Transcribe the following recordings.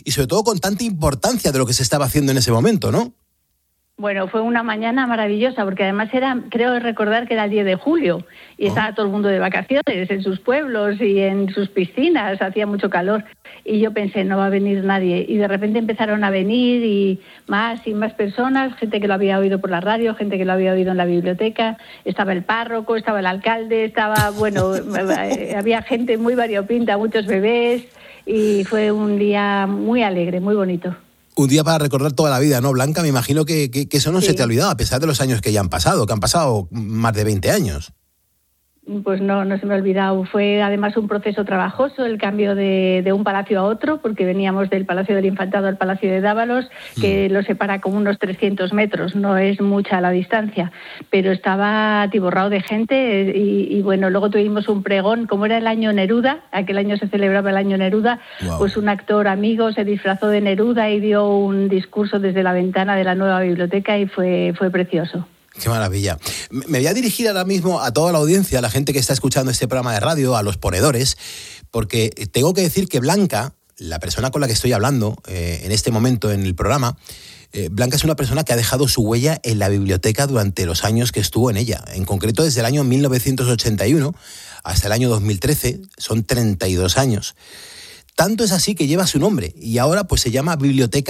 y sobre todo con tanta importancia de lo que se estaba haciendo en ese momento, ¿no? Bueno, fue una mañana maravillosa, porque además creo recordar que era el 10 de julio, y estaba todo el mundo de vacaciones en sus pueblos y en sus piscinas, hacía mucho calor, y yo pensé, no va a venir nadie, y de repente empezaron a venir, y más personas, gente que lo había oído por la radio, gente que lo había oído en la biblioteca, estaba el párroco, estaba el alcalde, había gente muy variopinta, muchos bebés, y fue un día muy alegre, muy bonito. Un día para recordar toda la vida, ¿no, Blanca? Me imagino que eso no se te ha olvidado, a pesar de los años que ya han pasado, que han pasado más de 20 años. Pues no se me ha olvidado. Fue además un proceso trabajoso el cambio de un palacio a otro, porque veníamos del Palacio del Infantado al Palacio de Dávalos, que lo separa como unos 300 metros, no es mucha la distancia, pero estaba atiborrado de gente y bueno, luego tuvimos un pregón, como era el año Neruda, aquel año se celebraba el año Neruda, pues un actor amigo se disfrazó de Neruda y dio un discurso desde la ventana de la nueva biblioteca y fue precioso. Qué maravilla. Me voy a dirigir ahora mismo a toda la audiencia, a la gente que está escuchando este programa de radio, a los ponedores, porque tengo que decir que Blanca, la persona con la que estoy hablando en este momento en el programa, Blanca es una persona que ha dejado su huella en la biblioteca durante los años que estuvo en ella. En concreto, desde el año 1981 hasta el año 2013, son 32 años. Tanto es así que lleva su nombre y ahora pues se llama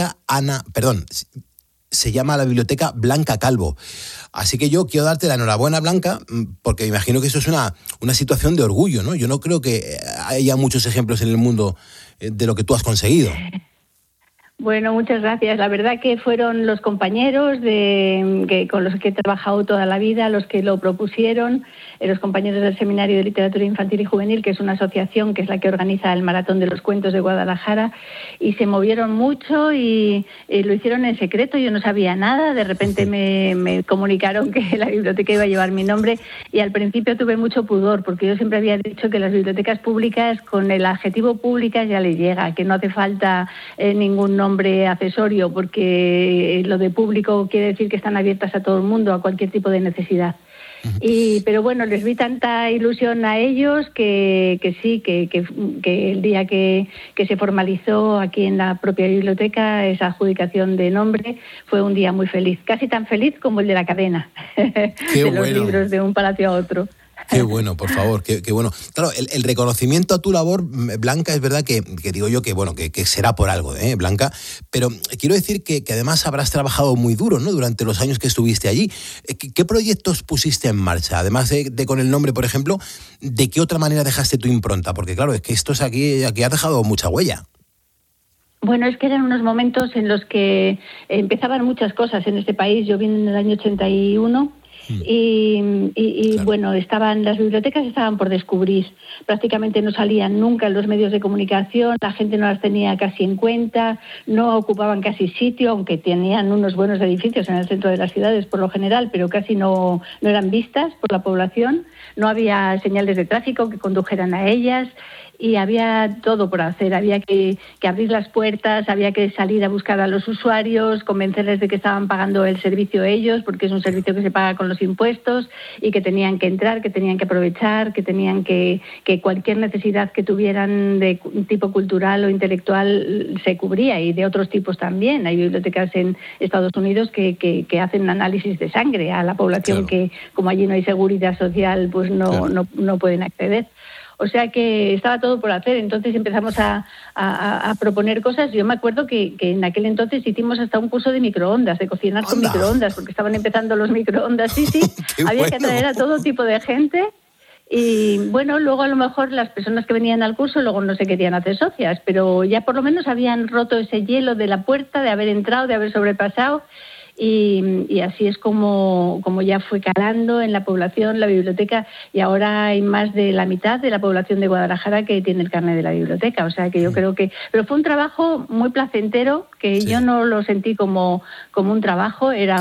se llama la biblioteca Blanca Calvo. Así que yo quiero darte la enhorabuena, Blanca, porque me imagino que eso es una situación de orgullo, ¿no? Yo no creo que haya muchos ejemplos en el mundo de lo que tú has conseguido. Bueno, muchas gracias. La verdad que fueron los compañeros con los que he trabajado toda la vida, los que lo propusieron, los compañeros del Seminario de Literatura Infantil y Juvenil, que es una asociación que es la que organiza el Maratón de los Cuentos de Guadalajara, y se movieron mucho y lo hicieron en secreto. Yo no sabía nada, de repente me comunicaron que la biblioteca iba a llevar mi nombre y al principio tuve mucho pudor, porque yo siempre había dicho que las bibliotecas públicas, con el adjetivo públicas ya les llega, que no hace falta ningún nombre accesorio, porque lo de público quiere decir que están abiertas a todo el mundo, a cualquier tipo de necesidad. Pero bueno, les vi tanta ilusión a ellos que el día que se formalizó aquí en la propia biblioteca esa adjudicación de nombre fue un día muy feliz, casi tan feliz como el de la cadena de los libros de un palacio a otro. Qué bueno, por favor, qué bueno. Claro, el reconocimiento a tu labor, Blanca, es verdad que digo yo que será por algo, Blanca, pero quiero decir que además habrás trabajado muy duro, ¿no?, durante los años que estuviste allí. ¿Qué proyectos pusiste en marcha? Además de con el nombre, por ejemplo, ¿de qué otra manera dejaste tu impronta? Porque claro, es que esto es aquí has dejado mucha huella. Bueno, es que eran unos momentos en los que empezaban muchas cosas en este país. Yo vine en el año 81 y claro. Bueno, las bibliotecas estaban por descubrir, prácticamente no salían nunca en los medios de comunicación, la gente no las tenía casi en cuenta, no ocupaban casi sitio, aunque tenían unos buenos edificios en el centro de las ciudades por lo general, pero casi no eran vistas por la población, no había señales de tráfico que condujeran a ellas. Y había todo por hacer, había que abrir las puertas, había que salir a buscar a los usuarios, convencerles de que estaban pagando el servicio ellos, porque es un servicio que se paga con los impuestos y que tenían que entrar, que tenían que aprovechar, que tenían que cualquier necesidad que tuvieran de tipo cultural o intelectual se cubría, y de otros tipos también. Hay bibliotecas en Estados Unidos que hacen análisis de sangre a la población, claro, que como allí no hay seguridad social, pues no pueden acceder. O sea que estaba todo por hacer, entonces empezamos a proponer cosas. Yo me acuerdo que en aquel entonces hicimos hasta un curso de microondas, de cocinar con microondas, porque estaban empezando los microondas, sí. Había que atraer a todo tipo de gente y bueno, luego a lo mejor las personas que venían al curso luego no se querían hacer socias, pero ya por lo menos habían roto ese hielo de la puerta, de haber entrado, de haber sobrepasado. Y así es como ya fue calando en la población la biblioteca, y ahora hay más de la mitad de la población de Guadalajara que tiene el carnet de la biblioteca. O sea que yo creo que... Pero fue un trabajo muy placentero, que yo no lo sentí como un trabajo, era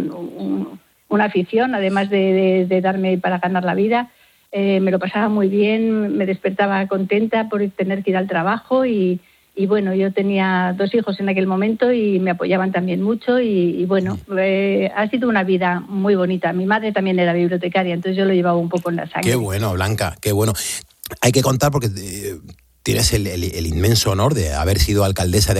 una afición, además de darme para ganar la vida. Me lo pasaba muy bien, me despertaba contenta por tener que ir al trabajo y bueno, yo tenía 2 hijos en aquel momento y me apoyaban también mucho y bueno, ha sido una vida muy bonita. Mi madre también era bibliotecaria, entonces yo lo llevaba un poco en la sangre. Qué bueno, Blanca, qué bueno. Hay que contar porque tienes el inmenso honor de haber sido alcaldesa de